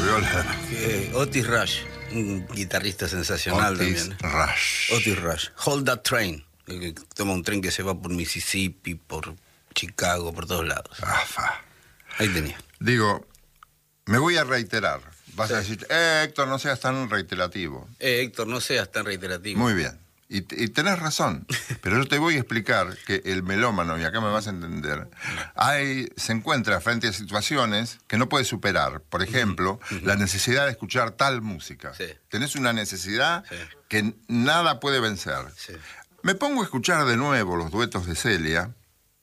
viola. Otis Rush, un guitarrista sensacional Otis también. Rush. Otis Rush. Hold That Train, que toma un tren que se va por Mississippi, por Chicago, por todos lados. Afa. Ahí tenía. Digo, me voy a reiterar. Vas Sí. a decir, Héctor, no seas tan reiterativo. Héctor, no seas tan reiterativo. Muy bien. Y tenés razón, pero yo te voy a explicar que el melómano, y acá me vas a entender, se encuentra frente a situaciones que no puede superar. Por ejemplo, la necesidad de escuchar tal música. Sí. Tenés una necesidad Sí. que nada puede vencer. Sí. Me pongo a escuchar de nuevo los duetos de Celia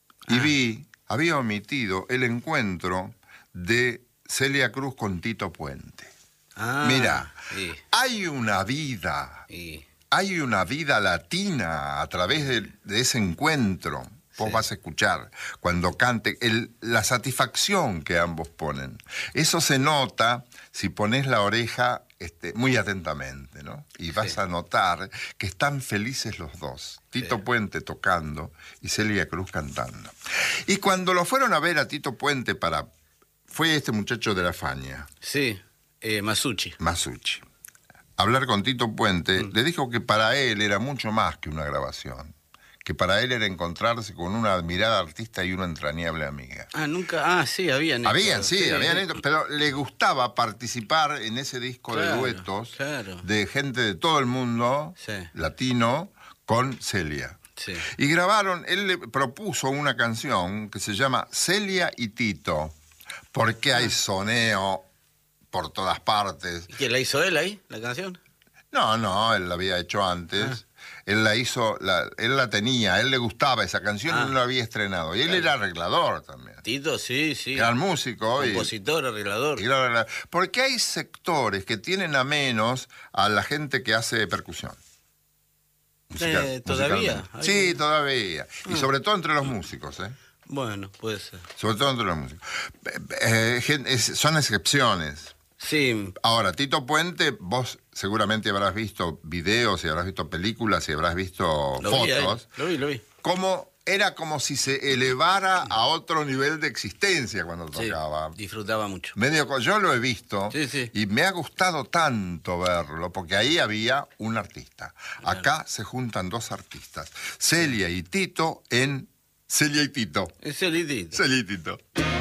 y había omitido el encuentro de Celia Cruz con Tito Puente. Mira, sí. hay una vida... Y Hay una vida latina a través de ese encuentro. Vos Sí. vas a escuchar cuando cante la satisfacción que ambos ponen. Eso se nota si pones la oreja muy atentamente, ¿no? Y vas Sí. a notar que están felices los dos. Tito Puente tocando y Celia Cruz cantando. Y cuando lo fueron a ver a Tito Puente fue este muchacho de la Faña, sí, Masucci. Masucci. Hablar con Tito Puente, le dijo que para él era mucho más que una grabación, que para él era encontrarse con una admirada artista y una entrañable amiga. Sí, habían Habían hecho, pero le gustaba participar en ese disco de Claro, duetos claro. de gente de todo el mundo, Sí. latino, con Celia. Sí. Y grabaron, él le propuso una canción que se llama Celia y Tito, porque hay soneo por todas partes. ¿Y quién la hizo él ahí, la canción? No, él la había hecho antes. Él la hizo, él la tenía, a él le gustaba esa canción y no la había estrenado. Y él era arreglador también. Tito, sí. Era músico. Compositor, arreglador. Porque hay sectores que tienen a menos a la gente que hace percusión. ¿Todavía? Musicalmente. Sí, todavía. Y sobre todo entre los músicos, ¿eh? Bueno, puede ser. Sobre todo entre los músicos. Son excepciones. Sí, Ahora, Tito Puente, vos seguramente habrás visto videos y habrás visto películas y habrás visto fotos. Lo vi. Era como si se elevara a otro nivel de existencia cuando tocaba. Disfrutaba mucho. Yo lo he visto Sí. y me ha gustado tanto verlo, porque ahí había un artista. Claro. Acá se juntan dos artistas, Celia y Tito en Celia y Tito. Es el Tito. Celia y Tito.